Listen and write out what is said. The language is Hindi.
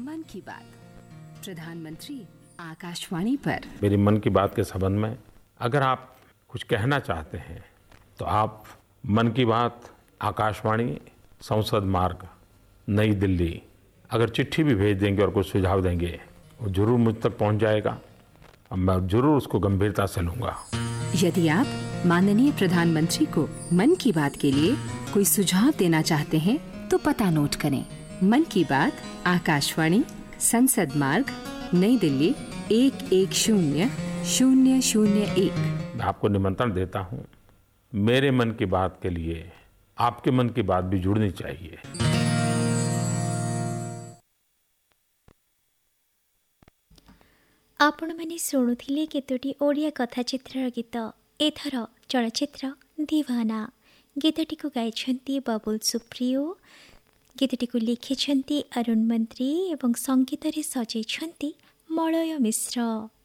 मन की बात प्रधानमंत्री आकाशवाणी पर। मेरी मन की बात के संबंध में अगर आप कुछ कहना चाहते हैं तो आप मन की बात आकाशवाणी संसद मार्ग नई दिल्ली अगर चिट्ठी भी भेज देंगे और कुछ सुझाव देंगे वो जरूर मुझ तक पहुंच जाएगा और मैं जरूर उसको गंभीरता से लूंगा। यदि आप माननीय प्रधानमंत्री को मन की बात के लिए कोई सुझाव देना चाहते हैं तो पता नोट करें। मन की बात आकाशवाणी संसद मार्ग नई दिल्ली 110-001। मैं आपको निमंत्रण देता हूँ। मेरे मन की बात के लिए आपके मन की बात भी जुड़नी चाहिए। आपण मैंने शुणुले केतोटी ओडिया कथाचित्र गीत। एथर चलचित्र दीवाना गीतटी को गाइछन्ती बबुल सुप्रियो। गीतटी को लिखिछन्ती अरुण मंत्री एवं संगीत रे सजाइछन्ती मलय मिश्र।